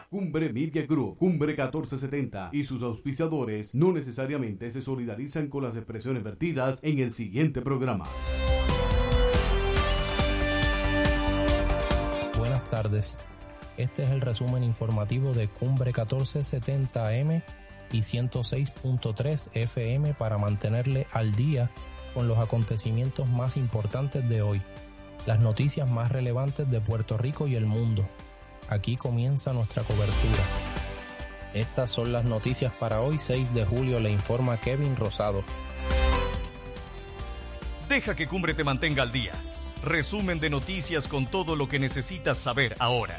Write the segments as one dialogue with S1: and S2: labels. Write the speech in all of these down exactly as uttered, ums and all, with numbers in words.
S1: Cumbre Media Group, Cumbre catorce setenta y sus auspiciadores no necesariamente se solidarizan con las expresiones vertidas en el siguiente programa.
S2: Buenas tardes. Este es el resumen informativo de Cumbre catorce setenta A M y ciento seis punto tres F M para mantenerle al día con los acontecimientos más importantes de hoy, las noticias más relevantes de Puerto Rico y el mundo. Aquí comienza nuestra cobertura. Estas son las noticias para hoy, seis de julio, le informa Kevin Rosado.
S3: Deja que Cumbre te mantenga al día. Resumen de noticias con todo lo que necesitas saber ahora.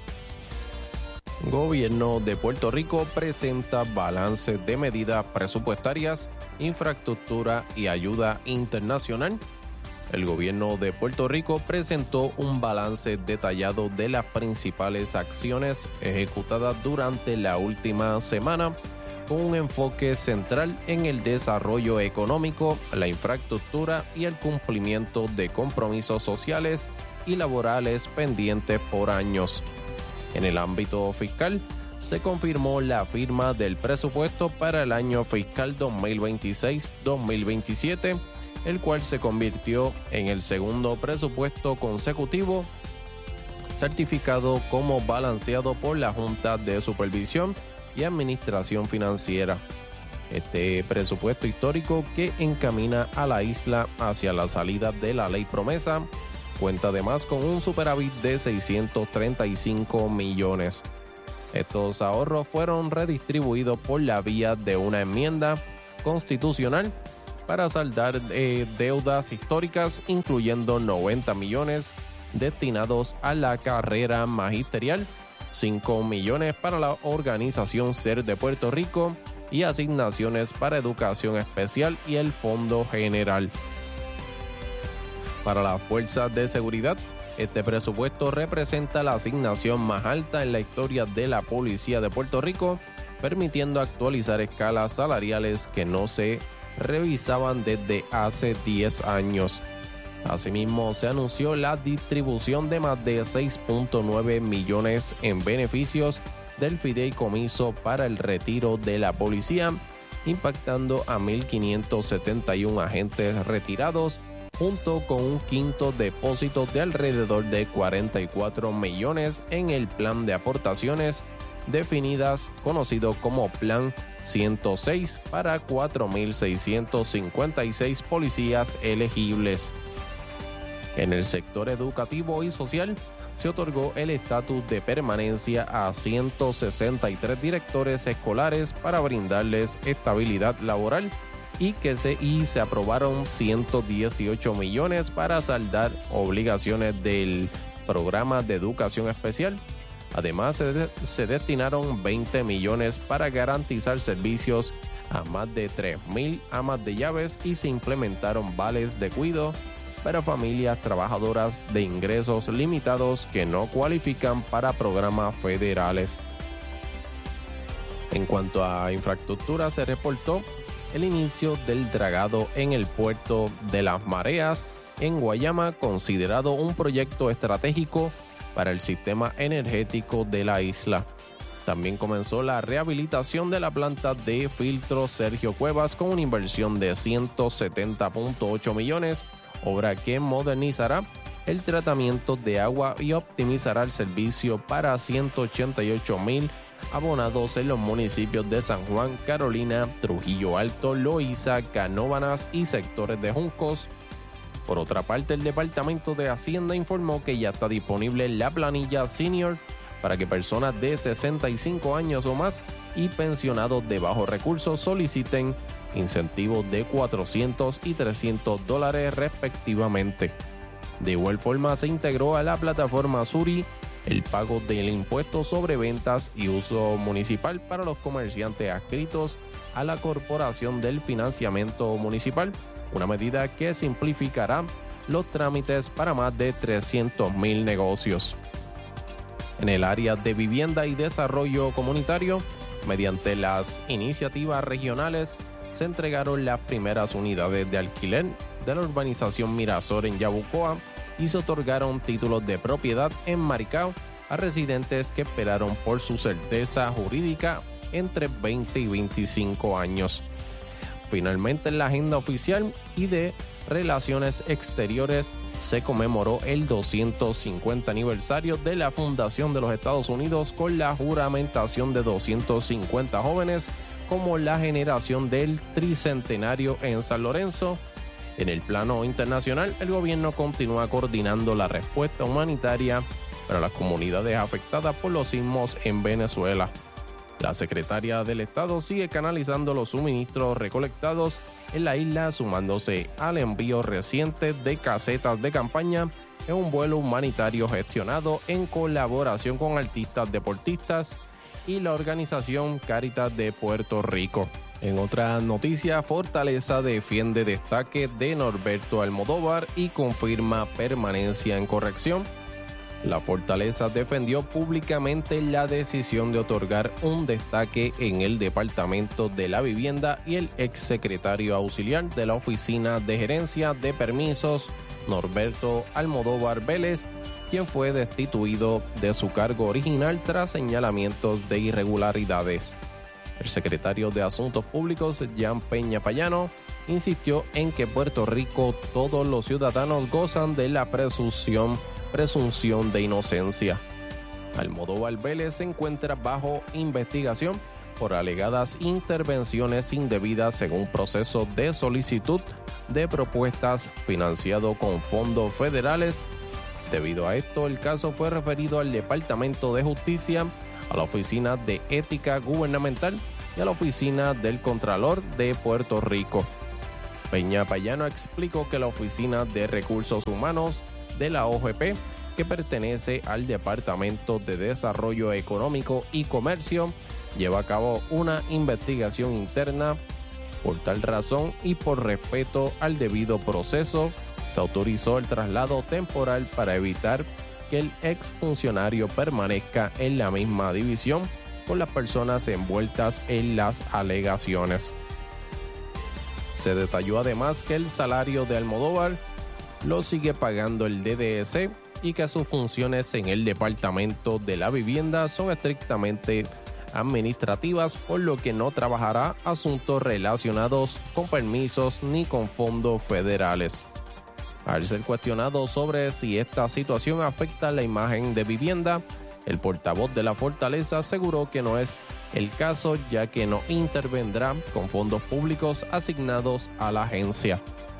S2: Gobierno de Puerto Rico presenta balance de medidas presupuestarias, infraestructura y ayuda internacional. El gobierno de Puerto Rico presentó un balance detallado de las principales acciones ejecutadas durante la última semana, con un enfoque central en el desarrollo económico, la infraestructura y el cumplimiento de compromisos sociales y laborales pendientes por años. En el ámbito fiscal, se confirmó la firma del presupuesto para el año fiscal dos mil veintiséis dos mil veintisiete, el cual se convirtió en el segundo presupuesto consecutivo certificado como balanceado por la Junta de Supervisión y Administración Financiera. Este presupuesto histórico, que encamina a la isla hacia la salida de la Ley Promesa, cuenta además con un superávit de seiscientos treinta y cinco millones. Estos ahorros fueron redistribuidos por la vía de una enmienda constitucional para saldar eh, deudas históricas, incluyendo noventa millones destinados a la carrera magisterial, cinco millones para la organización SER de Puerto Rico y asignaciones para educación especial y el Fondo General. Para las fuerzas de seguridad, este presupuesto representa la asignación más alta en la historia de la Policía de Puerto Rico, permitiendo actualizar escalas salariales que no se revisaban desde hace diez años. Asimismo, se anunció la distribución de más de seis punto nueve millones en beneficios del fideicomiso para el retiro de la policía, impactando a mil quinientos setenta y uno agentes retirados, junto con un quinto depósito de alrededor de cuarenta y cuatro millones en el plan de aportaciones definidas, conocido como Plan ciento seis, para cuatro mil seiscientos cincuenta y seis policías elegibles. En el sector educativo y social, se otorgó el estatus de permanencia a ciento sesenta y tres directores escolares para brindarles estabilidad laboral, y que se, y se aprobaron ciento dieciocho millones para saldar obligaciones del programa de educación especial. Además, se, de, se destinaron veinte millones para garantizar servicios a más de tres mil amas de llaves y se implementaron vales de cuidado para familias trabajadoras de ingresos limitados que no cualifican para programas federales. En cuanto a infraestructura, se reportó el inicio del dragado en el puerto de Las Mareas, en Guayama, considerado un proyecto estratégico para el sistema energético de la isla. También comenzó la rehabilitación de la planta de filtro Sergio Cuevas con una inversión de ciento setenta punto ocho millones, obra que modernizará el tratamiento de agua y optimizará el servicio para ciento ochenta y ocho mil abonados en los municipios de San Juan, Carolina, Trujillo Alto, Loíza, Canóvanas y sectores de Juncos. Por otra parte, el Departamento de Hacienda informó que ya está disponible la planilla Senior para que personas de sesenta y cinco años o más y pensionados de bajos recursos soliciten incentivos de cuatrocientos y trescientos dólares respectivamente. De igual forma, se integró a la plataforma Suri el pago del impuesto sobre ventas y uso municipal para los comerciantes adscritos a la Corporación del Financiamiento Municipal, una medida que simplificará los trámites para más de trescientos mil negocios. En el área de vivienda y desarrollo comunitario, mediante las iniciativas regionales, se entregaron las primeras unidades de alquiler de la urbanización Mirasol en Yabucoa y se otorgaron títulos de propiedad en Maricao a residentes que esperaron por su certeza jurídica entre veinte y veinticinco años. Finalmente, en la agenda oficial y de Relaciones Exteriores se conmemoró el doscientos cincuenta aniversario de la fundación de los Estados Unidos con la juramentación de doscientos cincuenta jóvenes como la generación del tricentenario en San Lorenzo. En el plano internacional, el gobierno continúa coordinando la respuesta humanitaria para las comunidades afectadas por los sismos en Venezuela. La secretaria del Estado sigue canalizando los suministros recolectados en la isla, sumándose al envío reciente de casetas de campaña en un vuelo humanitario gestionado en colaboración con artistas deportistas y la organización Cáritas de Puerto Rico. En otra noticia, Fortaleza defiende destaque de Norberto Almodóvar y confirma permanencia en corrección. La Fortaleza defendió públicamente la decisión de otorgar un destaque en el Departamento de la Vivienda y el exsecretario auxiliar de la Oficina de Gerencia de Permisos, Norberto Almodóvar Vélez, quien fue destituido de su cargo original tras señalamientos de irregularidades. El secretario de Asuntos Públicos, Jan Peña Payano, insistió en que Puerto Rico todos los ciudadanos gozan de la presunción presunción de inocencia. Almodóvar Vélez se encuentra bajo investigación por alegadas intervenciones indebidas según proceso de solicitud de propuestas financiado con fondos federales. Debido a esto, el caso fue referido al Departamento de Justicia, a la Oficina de Ética Gubernamental y a la Oficina del Contralor de Puerto Rico. Peña Payano explicó que la Oficina de Recursos Humanos de la O G P, que pertenece al Departamento de Desarrollo Económico y Comercio, lleva a cabo una investigación interna. Por tal razón y por respeto al debido proceso, se autorizó el traslado temporal para evitar que el exfuncionario permanezca en la misma división con las personas envueltas en las alegaciones. Se detalló además que el salario de Almodóvar lo sigue pagando el D D S y que sus funciones en el Departamento de la Vivienda son estrictamente administrativas, por lo que no trabajará asuntos relacionados con permisos ni con fondos federales. Al ser cuestionado sobre si esta situación afecta la imagen de Vivienda, el portavoz de la Fortaleza aseguró que no es el caso, ya que no intervendrá con fondos públicos asignados a la agencia.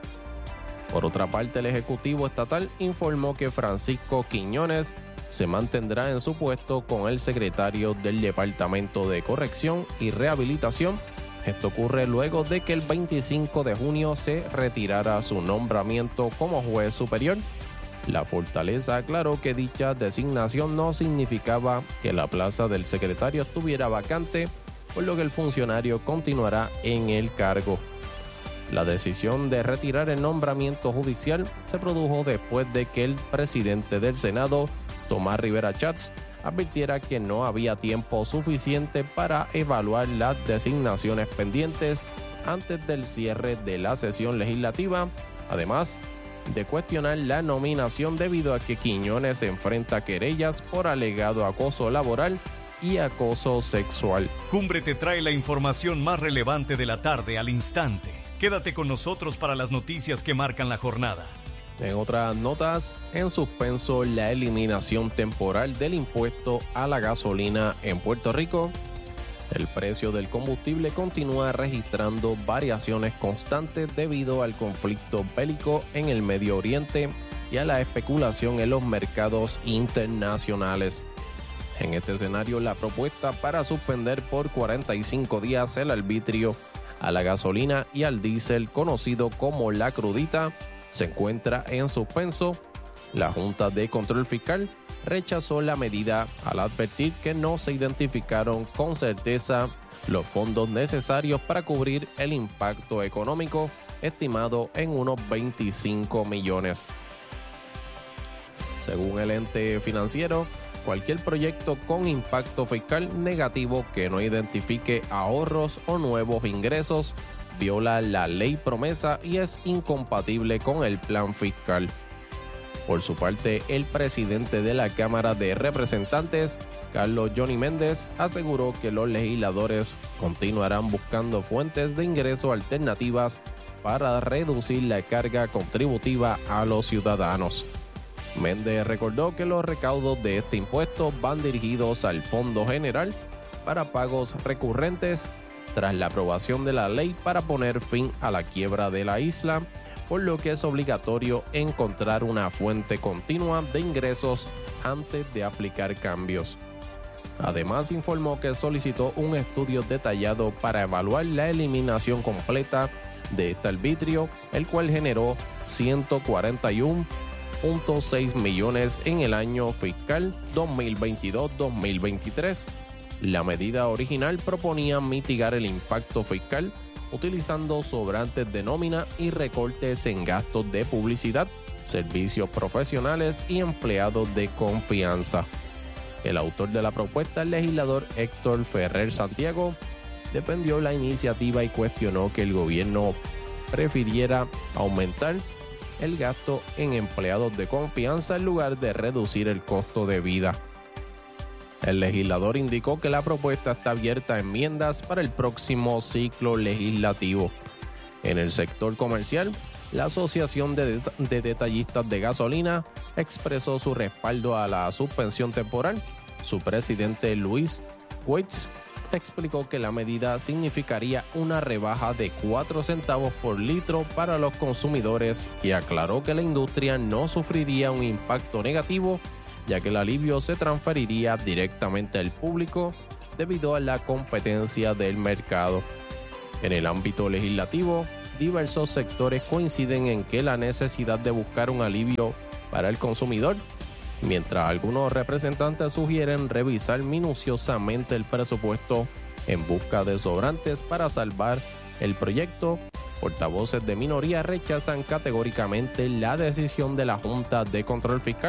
S2: Por otra parte, el Ejecutivo Estatal informó que Francisco Quiñones se mantendrá en su puesto con el secretario del Departamento de Corrección y Rehabilitación. Esto ocurre luego de que el veinticinco de junio se retirara su nombramiento como juez superior. La Fortaleza aclaró que dicha designación no significaba que la plaza del secretario estuviera vacante, por lo que el funcionario continuará en el cargo. La decisión de retirar el nombramiento judicial se produjo después de que el presidente del Senado, Tomás Rivera Chats, advirtiera que no había tiempo suficiente para evaluar las designaciones pendientes antes del cierre de la sesión legislativa, además de cuestionar la nominación debido a que Quiñones enfrenta querellas por alegado acoso laboral y acoso sexual.
S3: Cumbre te trae la información más relevante de la tarde al instante. Quédate con nosotros para las noticias que marcan la jornada.
S2: En otras notas, en suspenso la eliminación temporal del impuesto a la gasolina en Puerto Rico. El precio del combustible continúa registrando variaciones constantes debido al conflicto bélico en el Medio Oriente y a la especulación en los mercados internacionales. En este escenario, la propuesta para suspender por cuarenta y cinco días el arbitrio a la gasolina y al diésel, conocido como la crudita, se encuentra en suspenso. La Junta de Control Fiscal rechazó la medida al advertir que no se identificaron con certeza los fondos necesarios para cubrir el impacto económico, estimado en unos veinticinco millones. Según el ente financiero, cualquier proyecto con impacto fiscal negativo que no identifique ahorros o nuevos ingresos viola la ley promesa y es incompatible con el plan fiscal. Por su parte, el presidente de la Cámara de Representantes, Carlos Johnny Méndez, aseguró que los legisladores continuarán buscando fuentes de ingreso alternativas para reducir la carga contributiva a los ciudadanos. Méndez recordó que los recaudos de este impuesto van dirigidos al Fondo General para pagos recurrentes tras la aprobación de la ley para poner fin a la quiebra de la isla, por lo que es obligatorio encontrar una fuente continua de ingresos antes de aplicar cambios. Además, informó que solicitó un estudio detallado para evaluar la eliminación completa de este arbitrio, el cual generó ciento cuarenta y uno punto seis millones en el año fiscal dos mil veintidós dos mil veintitrés. La medida original proponía mitigar el impacto fiscal utilizando sobrantes de nómina y recortes en gastos de publicidad, servicios profesionales y empleados de confianza. El autor de la propuesta, el legislador Héctor Ferrer Santiago, defendió la iniciativa y cuestionó que el gobierno prefiriera aumentar el gasto en empleados de confianza en lugar de reducir el costo de vida. El legislador indicó que la propuesta está abierta a enmiendas para el próximo ciclo legislativo. En el sector comercial, la Asociación de, Det- de Detallistas de Gasolina expresó su respaldo a la suspensión temporal. Su presidente Luis Weitz explicó que la medida significaría una rebaja de cuatro centavos por litro para los consumidores y aclaró que la industria no sufriría un impacto negativo, ya que el alivio se transferiría directamente al público debido a la competencia del mercado. En el ámbito legislativo, diversos sectores coinciden en que la necesidad de buscar un alivio para el consumidor, mientras algunos representantes sugieren revisar minuciosamente el presupuesto en busca de sobrantes para salvar el proyecto. Portavoces de minoría rechazan categóricamente la decisión de la Junta de Control Fiscal